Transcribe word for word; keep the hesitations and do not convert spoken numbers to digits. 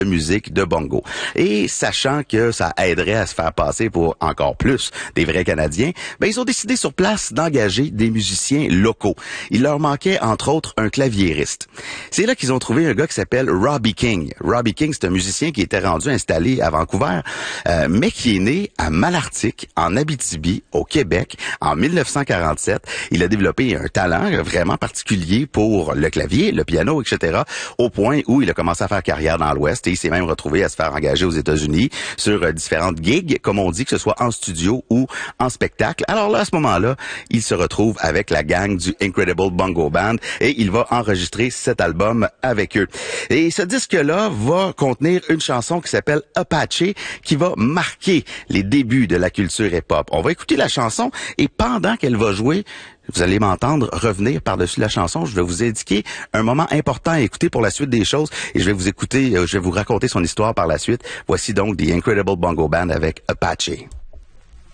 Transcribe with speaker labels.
Speaker 1: de musique de bongo. Et sachant que ça aiderait à se faire passer pour encore plus des vrais Canadiens, ben ils ont décidé sur place d'engager des musiciens locaux. Il leur manquait entre autres un claviériste. C'est là qu'ils ont trouvé un gars qui s'appelle Robbie King. Robbie King, c'est un musicien qui était rendu installé à Vancouver, euh, mais qui est né à Malartic, en Abitibi, au Québec, en mille neuf cent quarante-sept. Il a développé un talent vraiment particulier pour le clavier, le piano, et cetera, au point où il a commencé à faire carrière dans l'Ouest. Il s'est même retrouvé à se faire engager aux États-Unis sur euh, différentes gigs, comme on dit, que ce soit en studio ou en spectacle. Alors là, à ce moment-là, il se retrouve avec la gang du Incredible Bongo Band et il va enregistrer cet album avec eux. Et ce disque-là va contenir une chanson qui s'appelle Apache, qui va marquer les débuts de la culture hip-hop. On va écouter la chanson et pendant qu'elle va jouer, vous allez m'entendre revenir par-dessus la chanson. Je vais vous indiquer un moment important à écouter pour la suite des choses et je vais vous écouter, je vais vous raconter son histoire par la suite. Voici donc The Incredible Bongo Band avec Apache.